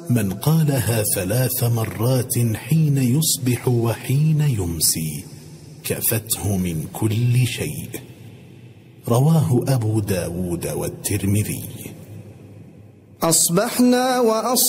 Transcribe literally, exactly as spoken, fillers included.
من قالها ثلاث مرات حين يصبح وحين يمسي كفته من كل شيء. رواه أبو داود والترمذي. أصبحنا وأصبحنا